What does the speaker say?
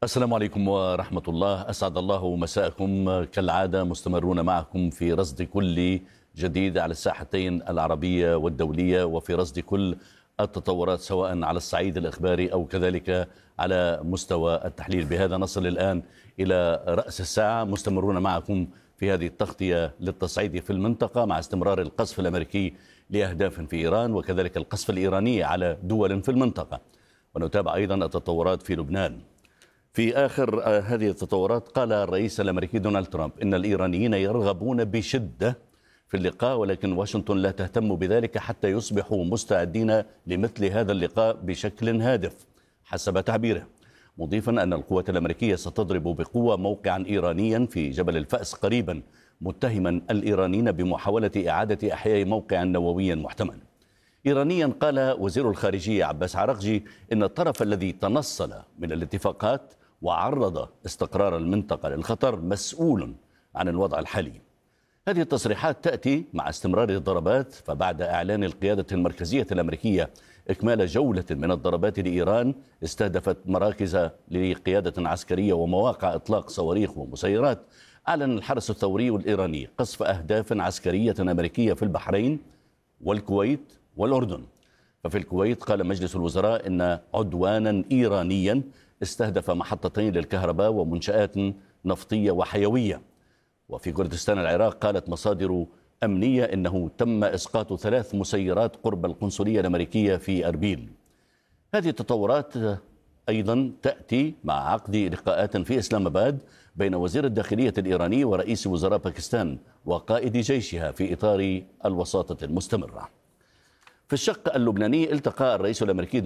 السلام عليكم ورحمة الله. أسعد الله مساءكم. كالعادة مستمرون معكم في رصد كل جديد على الساحتين العربية والدولية، وفي رصد كل التطورات سواء على الصعيد الإخباري أو كذلك على مستوى التحليل. بهذا نصل الآن إلى رأس الساعة، مستمرون معكم في هذه التغطية للتصعيد في المنطقة مع استمرار القصف الأمريكي لأهداف في إيران وكذلك القصف الإيراني على دول في المنطقة، ونتابع أيضا التطورات في لبنان. في آخر هذه التطورات قال الرئيس الأمريكي دونالد ترامب إن الإيرانيين يرغبون بشدة في اللقاء، ولكن واشنطن لا تهتم بذلك حتى يصبحوا مستعدين لمثل هذا اللقاء بشكل هادف حسب تعبيره، مضيفا أن القوات الأمريكية ستضرب بقوة موقعا إيرانيا في جبل الفأس قريبا، متهما الإيرانيين بمحاولة إعادة إحياء موقع نووي محتمل. إيرانيا قال وزير الخارجية عباس عراقجي إن الطرف الذي تنصل من الاتفاقات وعرض استقرار المنطقة للخطر مسؤول عن الوضع الحالي. هذه التصريحات تأتي مع استمرار الضربات، فبعد إعلان القيادة المركزية الأمريكية إكمال جولة من الضربات لإيران استهدفت مراكز لقيادة عسكرية ومواقع إطلاق صواريخ ومسيرات، أعلن الحرس الثوري الإيراني قصف أهداف عسكرية أمريكية في البحرين والكويت والأردن. ففي الكويت قال مجلس الوزراء إن عدوانا إيرانيا استهدف محطتين للكهرباء ومنشآت نفطية وحيوية. وفي كردستان العراق قالت مصادر أمنية إنه تم إسقاط 3 مسيرات قرب القنصلية الأمريكية في أربيل. هذه التطورات أيضا تأتي مع عقد لقاءات في إسلام آباد بين وزير الداخلية الإيراني ورئيس وزراء باكستان وقائد جيشها في إطار الوساطة المستمرة. في الشق اللبناني التقى الرئيس الأمريكي